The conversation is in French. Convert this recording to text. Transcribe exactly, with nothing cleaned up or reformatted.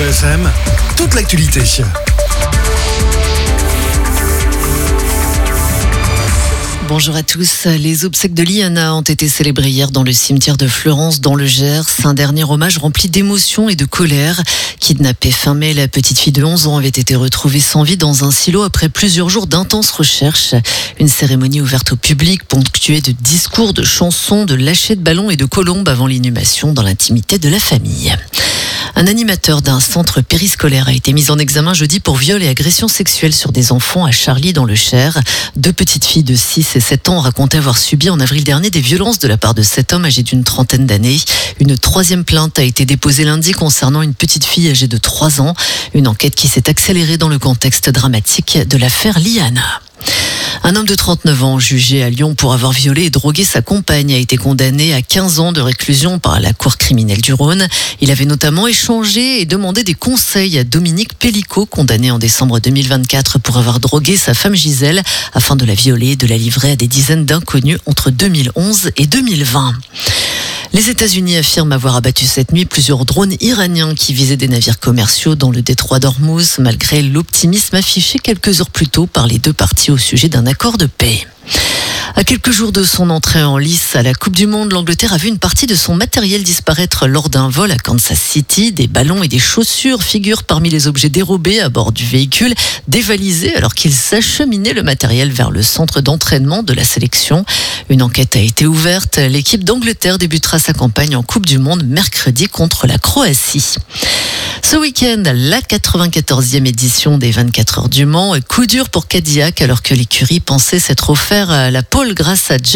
Beurre F M, toute l'actualité. Bonjour à tous. Les obsèques de Liana ont été célébrées hier dans le cimetière de Fleurance, dans le Gers. Un dernier hommage rempli d'émotion et de colère. Kidnappée fin mai, la petite fille de onze ans avait été retrouvée sans vie dans un silo après plusieurs jours d'intenses recherches. Une cérémonie ouverte au public, ponctuée de discours, de chansons, de lâchers de ballons et de colombes avant l'inhumation dans l'intimité de la famille. Un animateur d'un centre périscolaire a été mis en examen jeudi pour viol et agression sexuelle sur des enfants à Charly dans le Cher. Deux petites filles de six et sept ans racontaient avoir subi en avril dernier des violences de la part de cet homme âgé d'une trentaine d'années. Une troisième plainte a été déposée lundi concernant une petite fille âgée de trois ans. Une enquête qui s'est accélérée dans le contexte dramatique de l'affaire Liana. Un homme de trente-neuf ans, jugé à Lyon pour avoir violé et drogué sa compagne, a été condamné à quinze ans de réclusion par la cour criminelle du Rhône. Il avait notamment échangé et demandé des conseils à Dominique Pellicot, condamné en décembre deux mille vingt-quatre pour avoir drogué sa femme Gisèle afin de la violer et de la livrer à des dizaines d'inconnus entre deux mille onze et deux mille vingt. Les États-Unis affirment avoir abattu cette nuit plusieurs drones iraniens qui visaient des navires commerciaux dans le détroit d'Ormuz, malgré l'optimisme affiché quelques heures plus tôt par les deux parties au sujet d'un accord de paix. À quelques jours de son entrée en lice à la Coupe du Monde, l'Angleterre a vu une partie de son matériel disparaître lors d'un vol à Kansas City. Des ballons et des chaussures figurent parmi les objets dérobés à bord du véhicule, dévalisés alors qu'ils acheminaient le matériel vers le centre d'entraînement de la sélection. Une enquête a été ouverte. L'équipe d'Angleterre débutera sa campagne en Coupe du Monde mercredi contre la Croatie. Ce week-end, la quatre-vingt-quatorzième édition des vingt-quatre heures du Mans. Coup dur pour Cadillac alors que l'écurie pensait s'être offert la pole grâce à